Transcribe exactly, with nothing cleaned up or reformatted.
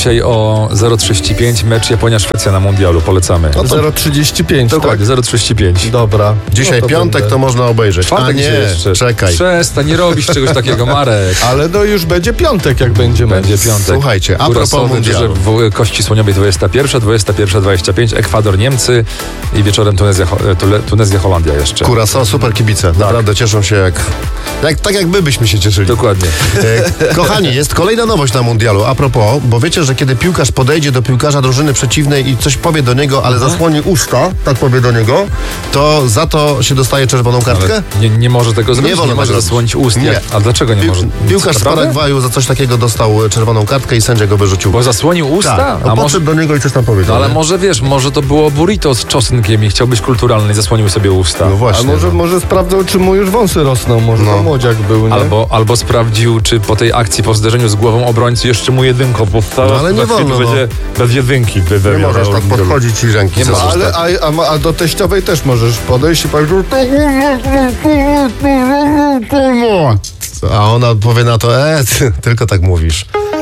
dzisiaj o zero trzydzieści pięć mecz Japonia-Szwecja na mundialu. Polecamy. No zero trzydzieści pięć, Dokładnie, tak? zero trzydzieści pięć. Dobra. Dzisiaj no to piątek, będę. to można obejrzeć. Czwartek A nie, dzisiaj jeszcze. czekaj. Przestań, nie robisz czegoś takiego, Marek. Ale no już będzie piątek, jak będzie mecz. Będzie piątek. Słuchajcie, a propos Kurasowy, mundialu. w Kości Słoniowej dwudziesta pierwsza, dwudziesta pierwsza dwadzieścia pięć, Ekwador, Niemcy i wieczorem Tunezja, Tule- Tunezja Holandia jeszcze. Curaçao, super kibice. Naprawdę cieszą się jak, jak... Tak jak my byśmy się cieszyli. Dokładnie. E, kochani, jest kolejna nowość na mundialu. A propos, bo wiecie, że kiedy piłkarz podejdzie do piłkarza drużyny przeciwnej i coś powie do niego, ale zasłoni usta, tak powie do niego, to za to się dostaje czerwoną kartkę? Ale nie, nie może tego zrobić, nie, wolno nie może tego zasłonić ust. Nie. Jak- A dlaczego nie Pi- może? Piłkarz z Naprawdę? Paragwaju za coś takiego dostał czerwoną kartkę i sędzia go wyrzucił. Bo zasłonił usta? Tak, A no może... podszedł do niego i coś tam powiedział. No ale nie? może wiesz, może to było burrito z czosnkiem i chciał być kulturalny i zasłonił sobie usta. No A właśnie. może, no. może sprawdzał, czy mu już wąsy rosną. Może No. to młodziak był, nie? Albo, albo sprawdził, czy po tej akcji, po zderzeniu z głową obrońcy jeszcze mu jedynką powstała. No, ale nie Za chwilę wolno, no. Będzie bez jedynki. Nie możesz tak podchodzić i ręki Nie sobie możesz. Ale, zostawić. a, a, a do teściowej też możesz podejść i powiedzieć... A ona powie na to, e, ty, tylko tak mówisz.